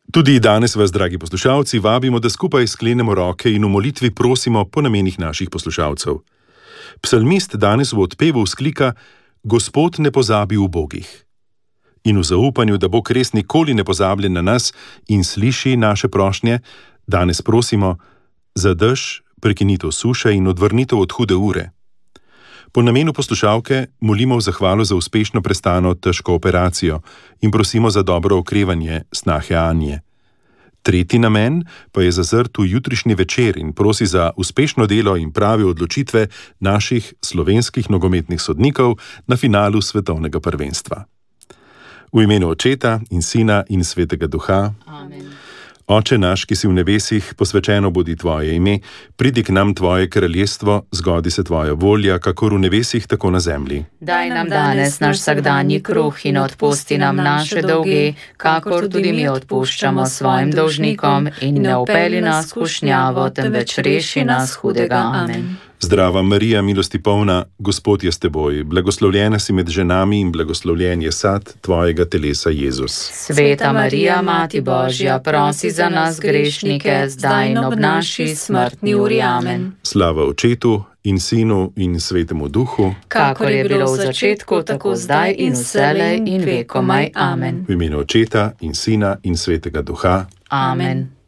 Tudi danes vas, dragi poslušalci, vabimo, da skupaj sklenemo roke in v molitvi prosimo po namenih naših poslušalcev. Psalmist danes v odpevu vzklika: Gospod ne pozabi ubogih. In v zaupanju, da Bog res nikoli ne pozabljen na nas in sliši naše prošnje, danes prosimo za dež, prekinitev suše in odvrnitev od hude ure. Po namenu poslušalke molimo v zahvalo za uspešno prestano težko operacijo in prosimo za dobro okrevanje snahe Anje. Tretji namen pa je zazrt v jutrišnji večer in prosi za uspešno delo in prave odločitve naših slovenskih nogometnih sodnikov na finalu svetovnega prvenstva. V imenu Očeta in Sina in Svetega Duha. Amen. Oče naš, ki si v nebesih, posvečeno bodi tvoje ime, pridi k nam tvoje kraljestvo, zgodi se tvoja volja, kakor v nebesih, tako na zemlji. Daj nam danes naš vsakdanji kruh in odpusti nam naše dolge, kakor tudi mi odpuščamo svojim dolžnikom, in ne vpelji nas v skušnjavo, temveč reši nas hudega. Amen. Zdrava Marija, milosti polna, Gospod je s teboj, blagoslovljena si med ženami in blagoslovljen je sad tvojega telesa, Jezus. Sveta Marija, Mati Božja, prosi za nas grešnike, zdaj in ob naši smrtni uri. Amen. Slava Očetu in Sinu in Svetemu Duhu, kakor je bilo v začetku, tako zdaj in vselej in vekomaj. Amen. v imenu Očeta in Sina in Svetega Duha. Amen.